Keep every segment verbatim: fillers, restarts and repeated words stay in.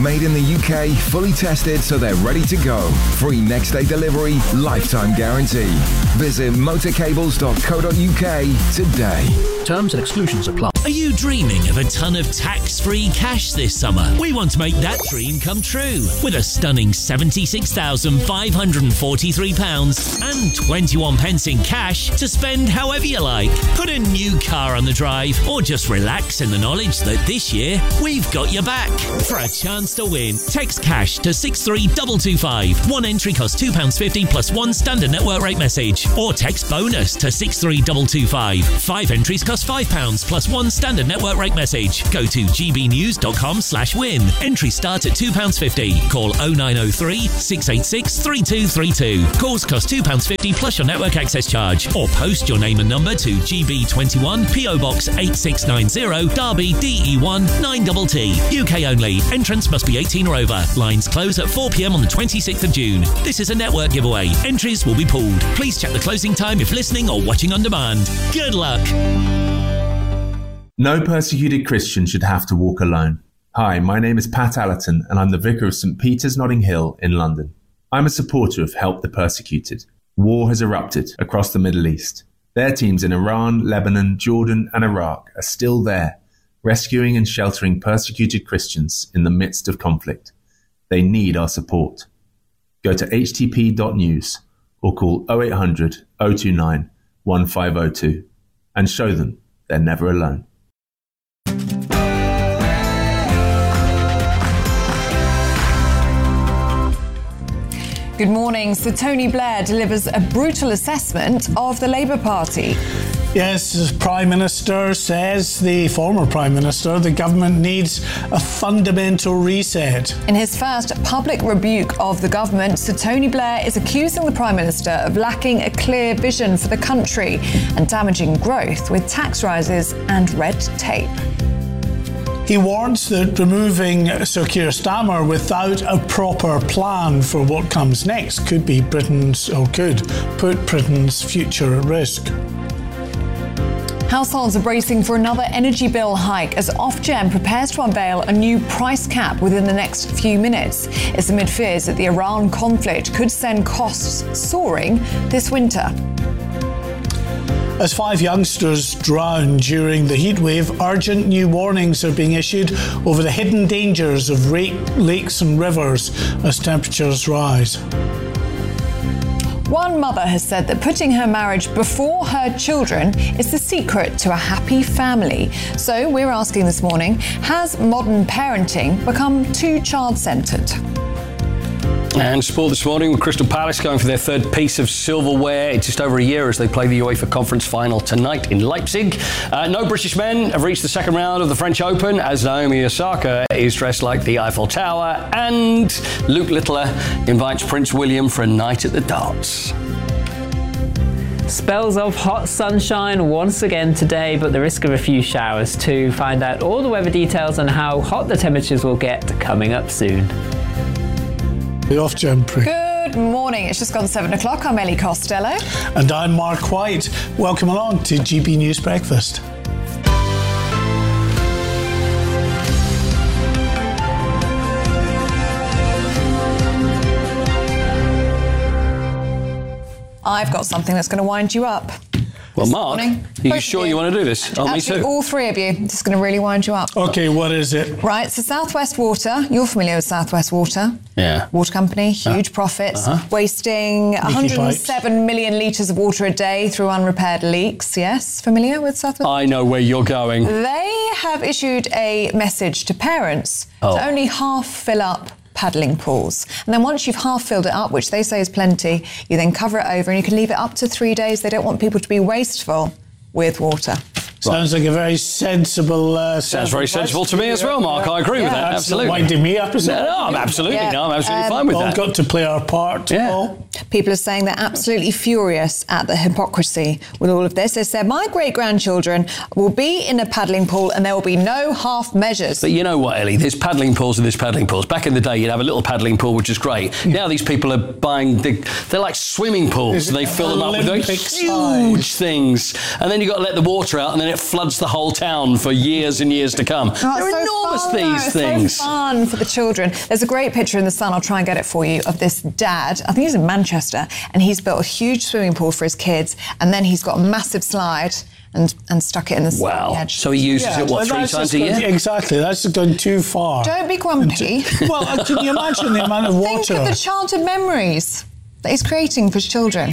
made in the U K, fully tested so they're ready to go. Free next day delivery, lifetime guarantee. Visit motorcables dot co dot uk today. Terms and exclusions apply. Are you dreaming of a ton of tax-free cash this summer? We want to make that dream come true with a stunning seventy-six thousand five hundred forty-three pounds and twenty-one pence in cash to spend however you like. Put a new car on the drive or just relax in the knowledge that this year we've got your back. For a chance to win, text cash to six three two two five. One entry costs two pounds fifty plus one standard network rate message. Or text bonus to six three two two five. Five entries cost five pounds plus one standard network rate message. Go to gbnews.com slash win. Entries start at two pounds fifty. Call oh nine oh three, six eight six, three two three two. Calls cost two pounds fifty plus your network access charge. Or post your name and number to G B twenty-one, P O Box eight six nine zero, Derby D E one nine T T. U K only. Entrance must be eighteen or over. Lines close at four p.m. on the twenty-sixth of June. This is a network giveaway. Entries will be pooled. Please check the closing time if listening or watching on demand. Good luck. No persecuted Christian should have to walk alone. Hi, my name is Pat Allerton and I'm the Vicar of St Peter's Notting Hill in London. I'm a supporter of Help the Persecuted. War has erupted across the Middle East. Their teams in Iran, Lebanon, Jordan and Iraq are still there, rescuing and sheltering persecuted Christians in the midst of conflict. They need our support. Go to h t p dot news or call oh eight hundred, oh two nine, one five oh two and show them they're never alone. Good morning. So Tony Blair delivers a brutal assessment of the Labour Party. Yes, the Prime Minister says, the former Prime Minister, the government needs a fundamental reset. In his first public rebuke of the government, Sir Tony Blair is accusing the Prime Minister of lacking a clear vision for the country and damaging growth with tax rises and red tape. He warns that removing Sir Keir Starmer without a proper plan for what comes next could be Britain's, or could put Britain's future at risk. Households are bracing for another energy bill hike as Ofgem prepares to unveil a new price cap within the next few minutes. It's amid fears that the Iran conflict could send costs soaring this winter. As five youngsters drown during the heatwave, urgent new warnings are being issued over the hidden dangers of lakes and rivers as temperatures rise. One mother has said that putting her marriage before her children is the secret to a happy family. So we're asking this morning, has modern parenting become too child-centred? And sport this morning with Crystal Palace going for their third piece of silverware in just over a year as they play the UEFA Conference Final tonight in Leipzig. Uh, no British men have reached the second round of the French Open as Naomi Osaka is dressed like the Eiffel Tower, and Luke Littler invites Prince William for a night at the darts. Spells of hot sunshine once again today, but the risk of a few showers too. Find out all the weather details and how hot the temperatures will get coming up soon. The Ofgem pre. Good morning. It's just gone seven o'clock. I'm Ellie Costello. And I'm Mark White. Welcome along to G B News Breakfast. I've got something that's going to wind you up. Well, Mark, are you sure you want to do this? Oh, me too. All three of you. This is going to really wind you up. OK, what is it? Right, so South West Water, you're familiar with South West Water. Yeah. Water company, huge uh, profits, uh-huh. wasting one hundred seven million litres of water a day through unrepaired leaks. Yes, familiar with South West? I know where you're going. They have issued a message to parents oh. to only half fill up paddling pools. And then once you've half filled it up, which they say is plenty, you then cover it over and you can leave it up to three days. They don't want people to be wasteful with water. Sounds like a very sensible... Uh, Sounds very sensible to me as well, Mark. I agree yeah, with that, absolutely. Winding me up, isn't it? No, no, I'm absolutely, yeah. no, I'm absolutely um, fine with all that. All got to play our part. Yeah. All. People are saying they're absolutely furious at the hypocrisy with all of this. They said, my great-grandchildren will be in a paddling pool and there will be no half measures. But you know what, Ellie? There's paddling pools and there's paddling pools. Back in the day, you'd have a little paddling pool, which is great. Now these people are buying, the, they're like swimming pools. They fill them up with those huge things. And then you've got to let the water out and then it floods the whole town for years and years to come. Oh, they're so enormous, fun, these though. things. It's so fun for the children. There's a great picture in the Sun, I'll try and get it for you, of this dad, I think he's in Manchester, and he's built a huge swimming pool for his kids, and then he's got a massive slide and, and stuck it in the Wow. edge. So he uses Yeah, it, what, but three that's times just a gone- year? Exactly, that's gone too far. Don't be grumpy. Well, uh, can you imagine the amount of water? Think of the childhood memories that he's creating for his children.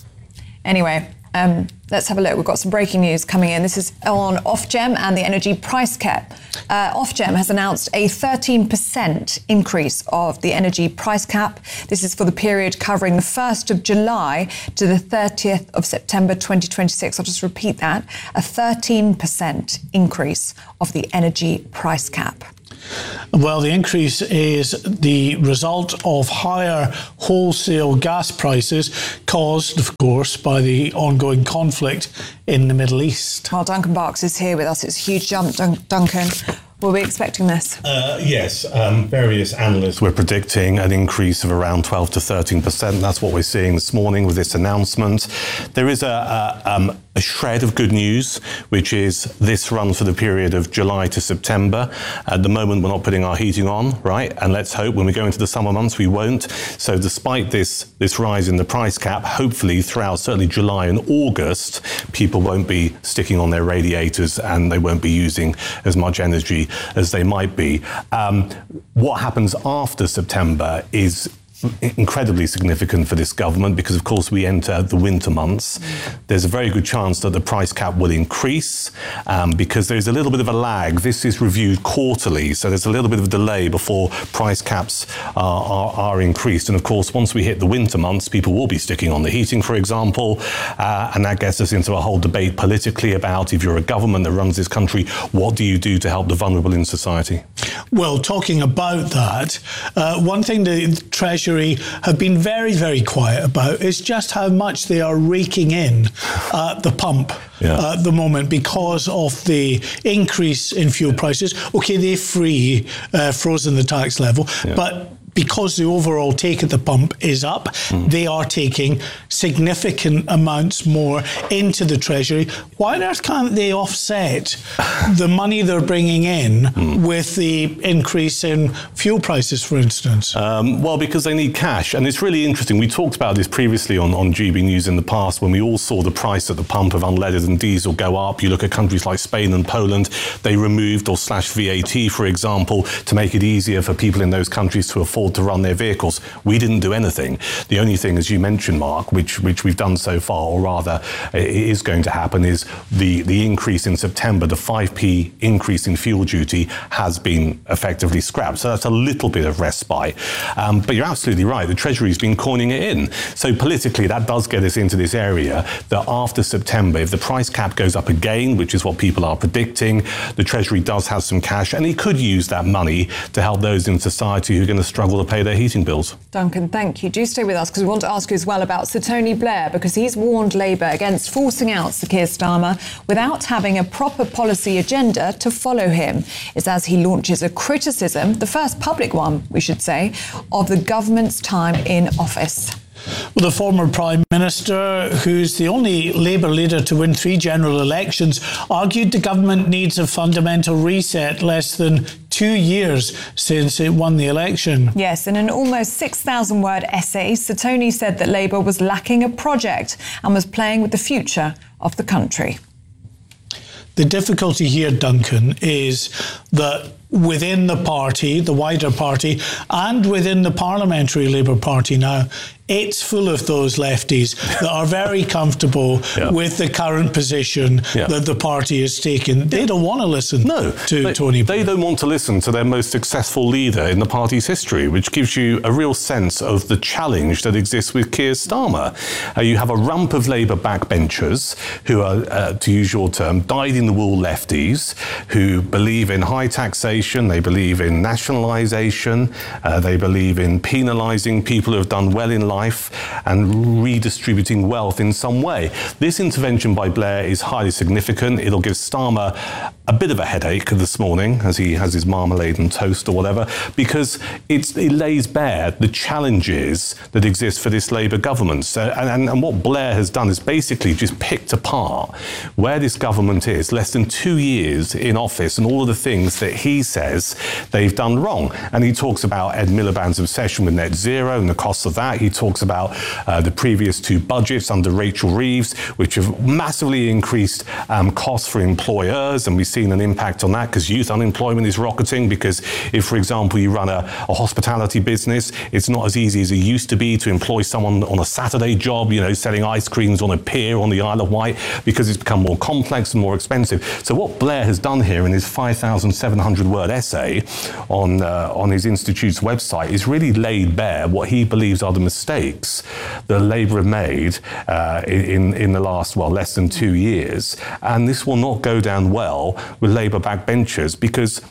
Anyway, um, let's have a look. We've got some breaking news coming in. This is on Ofgem and the energy price cap. Uh, Ofgem has announced a thirteen percent increase of the energy price cap. This is for the period covering the first of July to the thirtieth of September twenty twenty-six. I'll just repeat that. A thirteen percent increase of the energy price cap. Well, the increase is the result of higher wholesale gas prices caused, of course, by the ongoing conflict in the Middle East. Well, Duncan Barks is here with us. It's a huge jump, Dun- Duncan. Were we expecting this? Uh, yes, um, various analysts were predicting an increase of around twelve to thirteen percent. That's what we're seeing this morning with this announcement. There is a, a, um, a shred of good news, which is this runs for the period of July to September. At the moment, we're not putting our heating on, right? And let's hope when we go into the summer months, we won't. So despite this, this rise in the price cap, hopefully throughout certainly July and August, people won't be sticking on their radiators and they won't be using as much energy as they might be. Um, what happens after September is incredibly significant for this government because, of course, we enter the winter months. There's a very good chance that the price cap will increase um, because there's a little bit of a lag. This is reviewed quarterly, so there's a little bit of a delay before price caps are, are, are increased. And, of course, once we hit the winter months, people will be sticking on the heating, for example, uh, and that gets us into a whole debate politically about if you're a government that runs this country, what do you do to help the vulnerable in society? Well, talking about that, uh, one thing the Treasury have been very, very quiet about is just how much they are raking in at the pump yeah. at the moment because of the increase in fuel prices. OK, they free uh, frozen the tax level, yeah. but because the overall take at the pump is up, mm. they are taking significant amounts more into the Treasury. Why on earth can't they offset the money they're bringing in mm. with the increase in fuel prices, for instance? Um, well, because they need cash. And it's really interesting. We talked about this previously on, on G B News in the past when we all saw the price at the pump of unleaded and diesel go up. You look at countries like Spain and Poland, they removed or slashed V A T, for example, to make it easier for people in those countries to afford to run their vehicles. We didn't do anything. The only thing, as you mentioned, Mark, which which we've done so far, or rather is going to happen, is the, the increase in September, the five p increase in fuel duty has been effectively scrapped. So that's a little bit of respite. Um, but you're absolutely right. The Treasury's been coining it in. So politically, that does get us into this area that after September, if the price cap goes up again, which is what people are predicting, the Treasury does have some cash, and it could use that money to help those in society who are going to struggle to pay their heating bills. Duncan, thank you. Do stay with us because we want to ask you as well about Sir Tony Blair, because he's warned Labour against forcing out Sir Keir Starmer without having a proper policy agenda to follow him. It's as he launches a criticism, the first public one, we should say, of the government's time in office. Well, the former Prime Minister, who's the only Labour leader to win three general elections, argued the government needs a fundamental reset less than two years since it won the election. Yes, in an almost six thousand word essay, Sir Tony said that Labour was lacking a project and was playing with the future of the country. The difficulty here, Duncan, is that within the party, the wider party, and within the Parliamentary Labour Party now, it's full of those lefties that are very comfortable yeah. with the current position yeah. that the party has taken. They don't want to listen no, to they, Tony Blair. They don't want to listen to their most successful leader in the party's history, which gives you a real sense of the challenge that exists with Keir Starmer. Uh, you have a rump of Labour backbenchers who are, uh, to use your term, dyed-in-the-wool lefties who believe in high taxation, they believe in nationalisation, uh, they believe in penalising people who have done well in life life and redistributing wealth in some way. This intervention by Blair is highly significant. It'll give Starmer a bit of a headache this morning as he has his marmalade and toast or whatever, because it's, it lays bare the challenges that exist for this Labour government. So, and, and what Blair has done is basically just picked apart where this government is, less than two years in office, and all of the things that he says they've done wrong. And he talks about Ed Miliband's obsession with net zero and the costs of that. He talks about uh, the previous two budgets under Rachel Reeves, which have massively increased um, costs for employers, and we've seen an impact on that because youth unemployment is rocketing, because if, for example, you run a, a hospitality business, it's not as easy as it used to be to employ someone on a Saturday job, you know, selling ice creams on a pier on the Isle of Wight, because it's become more complex and more expensive. So what Blair has done here in his five thousand seven hundred word essay on uh, on his institute's website is really laid bare what he believes are the mistakes that Labour have made uh, in, in the last, well, less than two years. And this will not go down well with Labour backbenchers, because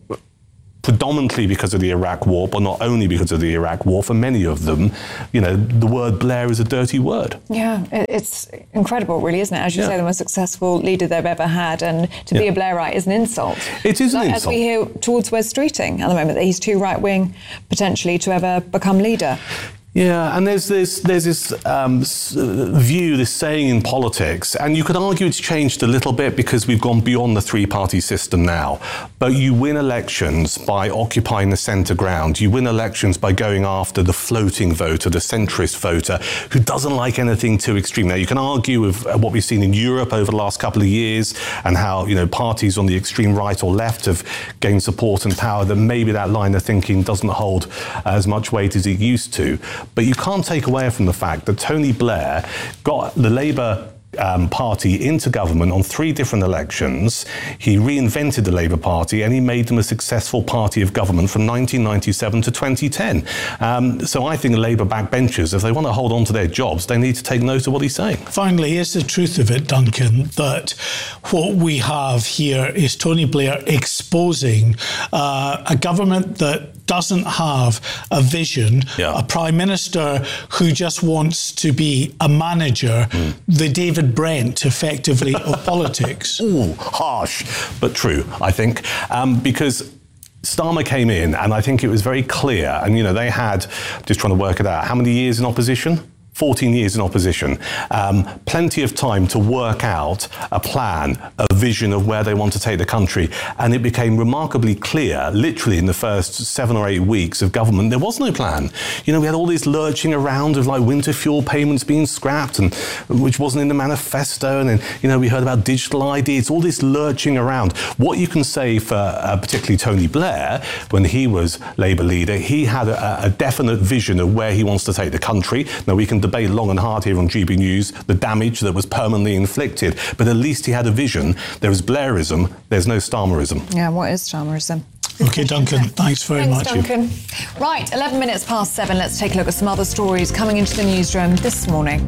predominantly because of the Iraq war, but not only because of the Iraq war, for many of them, you know, the word Blair is a dirty word. Yeah, it's incredible, really, isn't it? As you yeah. say, the most successful leader they've ever had, and to yeah. be a Blairite is an insult. It is an like, insult. As we hear towards Wes Streeting at the moment, that he's too right-wing, potentially, to ever become leader. Yeah, and there's this there's this um, view, this saying in politics, and you could argue it's changed a little bit because we've gone beyond the three-party system now. But you win elections by occupying the centre ground. You win elections by going after the floating voter, the centrist voter, who doesn't like anything too extreme. Now, you can argue with what we've seen in Europe over the last couple of years and how, you know, parties on the extreme right or left have gained support and power, that maybe that line of thinking doesn't hold as much weight as it used to. But you can't take away from the fact that Tony Blair got the Labour Um, party into government on three different elections. He reinvented the Labour Party and he made them a successful party of government from nineteen ninety-seven to twenty ten. Um, so I think Labour backbenchers, if they want to hold on to their jobs, they need to take note of what he's saying. Finally, is the truth of it, Duncan, that what we have here is Tony Blair exposing uh, a government that doesn't have a vision, yeah. a Prime Minister who just wants to be a manager, mm. the David Brent, effectively, of politics. Ooh, harsh, but true, I think, um, because Starmer came in, and I think it was very clear, and, you know, they had, just trying to work it out, how many years in opposition? fourteen years in opposition, um, plenty of time to work out a plan, a vision of where they want to take the country. And it became remarkably clear, literally in the first seven or eight weeks of government, there was no plan. You know, we had all this lurching around of like winter fuel payments being scrapped, and which wasn't in the manifesto. And then, you know, we heard about digital I D. It's all this lurching around. What you can say for uh, particularly Tony Blair, when he was Labour leader, he had a, a definite vision of where he wants to take the country. Now, we can debate long and hard here on G B News the damage that was permanently inflicted, but at least he had a vision. There is Blairism, there's no Starmerism. Yeah, what is Starmerism? Okay, Duncan, thanks very Thanks, much. Duncan. Right, eleven minutes past seven. Let's take a look at some other stories coming into the newsroom this morning.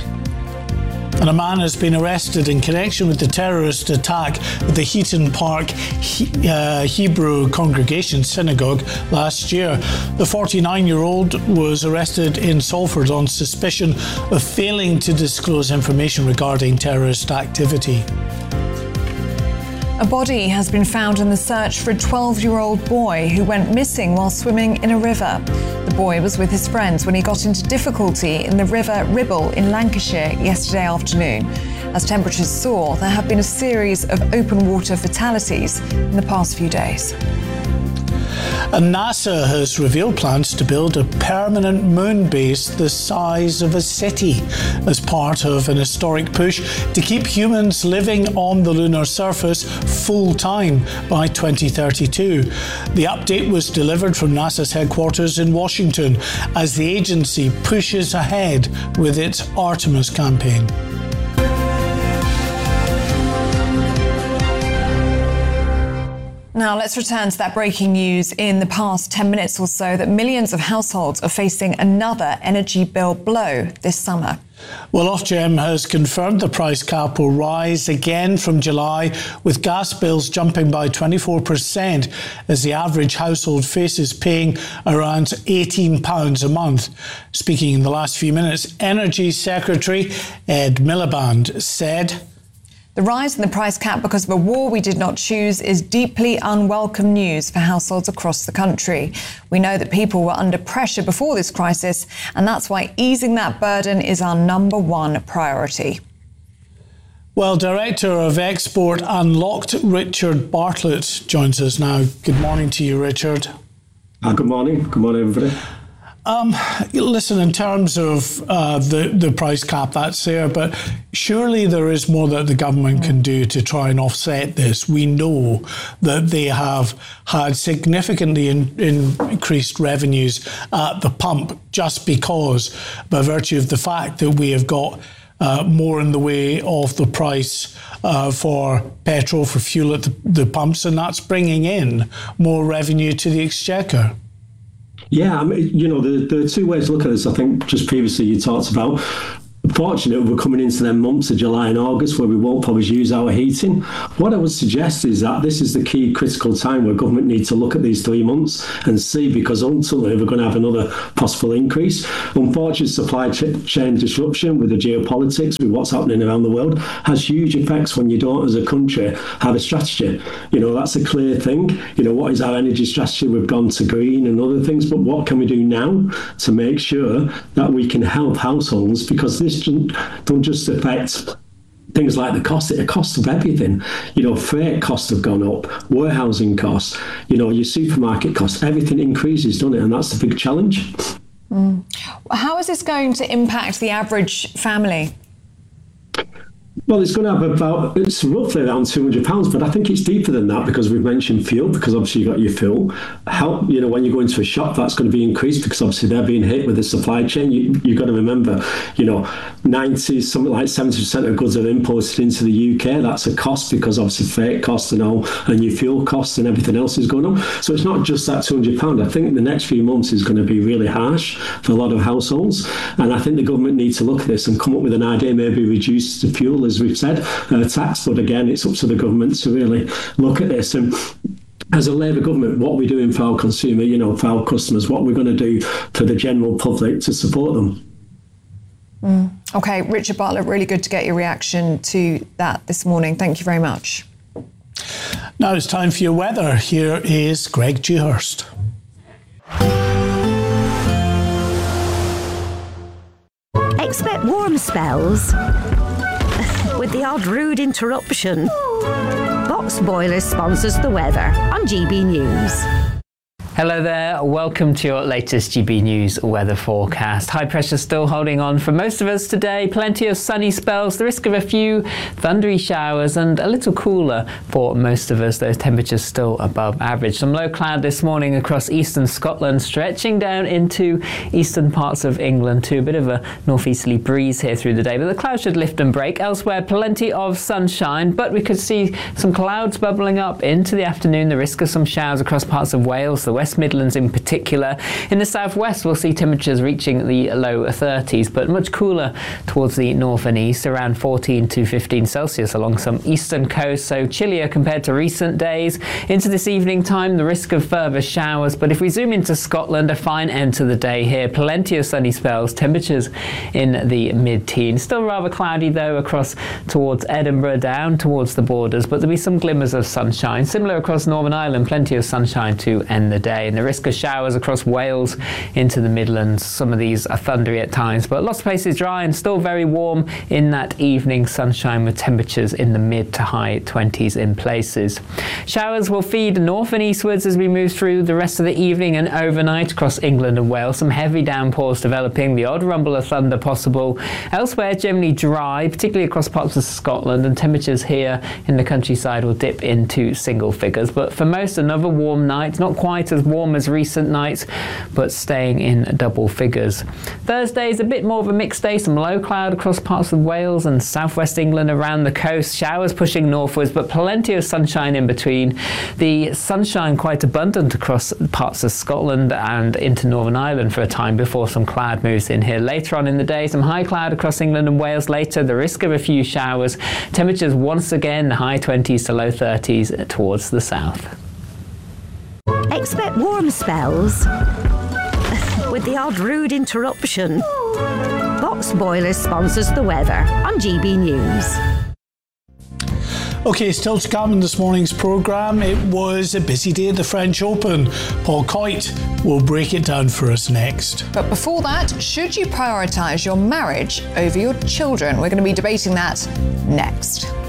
And a man has been arrested in connection with the terrorist attack at the Heaton Park he, uh, Hebrew Congregation Synagogue last year. The forty-nine-year-old was arrested in Salford on suspicion of failing to disclose information regarding terrorist activity. A body has been found in the search for a twelve-year-old boy who went missing while swimming in a river. The boy was with his friends when he got into difficulty in the River Ribble in Lancashire yesterday afternoon. As temperatures soar, there have been a series of open water fatalities in the past few days. And NASA has revealed plans to build a permanent moon base the size of a city as part of an historic push to keep humans living on the lunar surface full-time by twenty thirty-two. The update was delivered from NASA's headquarters in Washington as the agency pushes ahead with its Artemis campaign. Now, let's return to that breaking news in the past ten minutes or so that millions of households are facing another energy bill blow this summer. Well, Ofgem has confirmed the price cap will rise again from July, with gas bills jumping by twenty-four percent as the average household faces paying around eighteen pounds a month. Speaking in the last few minutes, Energy Secretary Ed Miliband said, "The rise in the price cap because of a war we did not choose is deeply unwelcome news for households across the country. We know that people were under pressure before this crisis, and that's why easing that burden is our number one priority." Well, Director of Export Unlocked, Richard Bartlett, joins us now. Good morning to you, Richard. Uh, good morning. Good morning, everybody. Um, listen, in terms of uh, the, the price cap, that's there, but surely there is more that the government can do to try and offset this. We know that they have had significantly in, in increased revenues at the pump just because, by virtue of the fact that we have got uh, more in the way of the price uh, for petrol, for fuel at the, the pumps, and that's bringing in more revenue to the Exchequer. Yeah, I mean, you know, there, there are two ways to look at this. I think just previously you talked about, fortunately, we're coming into them months of July and August where we won't probably use our heating. What I would suggest is that this is the key critical time where government needs to look at these three months and see, because ultimately we're going to have another possible increase. Unfortunately, supply ch- chain disruption with the geopolitics, with what's happening around the world, has huge effects when you don't, as a country, have a strategy. You know, that's a clear thing. You know, what is our energy strategy? We've gone to green and other things, but what can we do now to make sure that we can help households? Because this don't just affect things like the cost, the cost of everything. You know, freight costs have gone up, warehousing costs, you know, your supermarket costs, everything increases, doesn't it? And that's the big challenge. Mm. How is this going to impact the average family? Well, it's going to have about, it's roughly around two hundred pounds, but I think it's deeper than that because we've mentioned fuel, because obviously you've got your fuel. Help, you know, when you go into a shop, that's going to be increased because obviously they're being hit with the supply chain. You, you've got to remember, you know, ninety, something like seventy percent of goods are imported into the U K. That's a cost because obviously freight costs and all, and your fuel costs and everything else is going up. So it's not just that two hundred pounds. I think the next few months is going to be really harsh for a lot of households. And I think the government needs to look at this and come up with an idea, maybe reduce the fuel, as we've said, uh, tax. But again, it's up to the government to really look at this. And as a Labour government, what we're doing for our consumer, you know, for our customers, what we're going to do for the general public to support them. Mm. OK, Richard Bartlett, really good to get your reaction to that this morning. Thank you very much. Now it's time for your weather. Here is Greg Dewhurst. Expect warm spells with the odd rude interruption. Box Boilers sponsors the weather on G B News. Hello there, welcome to your latest G B News weather forecast. High pressure still holding on for most of us today. Plenty of sunny spells, the risk of a few thundery showers, and a little cooler for most of us. Those temperatures still above average. Some low cloud this morning across eastern Scotland, stretching down into eastern parts of England too. A bit of a northeasterly breeze here through the day, but the clouds should lift and break. Elsewhere, plenty of sunshine, but we could see some clouds bubbling up into the afternoon. The risk of some showers across parts of Wales, the West Midlands in particular. In the southwest, we'll see temperatures reaching the low thirties, but much cooler towards the north and east, around fourteen to fifteen Celsius along some eastern coast, so chillier compared to recent days. Into this evening time, the risk of further showers, but if we zoom into Scotland, a fine end to the day here. Plenty of sunny spells, temperatures in the mid-teens. Still rather cloudy though across towards Edinburgh, down towards the borders, but there'll be some glimmers of sunshine. Similar across Northern Ireland, plenty of sunshine to end the day. And the risk of showers across Wales into the Midlands. Some of these are thundery at times, but lots of places dry and still very warm in that evening sunshine with temperatures in the mid to high twenties in places. Showers will feed north and eastwards as we move through the rest of the evening and overnight across England and Wales. Some heavy downpours developing, the odd rumble of thunder possible. Elsewhere, generally dry, particularly across parts of Scotland, and temperatures here in the countryside will dip into single figures. But for most, another warm night, not quite as warm as recent nights, but staying in double figures. Thursday is a bit more of a mixed day. Some low cloud across parts of Wales and southwest England around the coast. Showers pushing northwards, but plenty of sunshine in between. The sunshine quite abundant across parts of Scotland and into Northern Ireland for a time before some cloud moves in here. Later on in the day, some high cloud across England and Wales later. The risk of a few showers. Temperatures once again high twenties to low thirties towards the south. Expect warm spells with the odd rude interruption. Box Boilers sponsors the weather on G B News. OK, still to come in this morning's programme, it was a busy day at the French Open. Paul Coit will break it down for us next. But before that, should you prioritise your marriage over your children? We're going to be debating that next.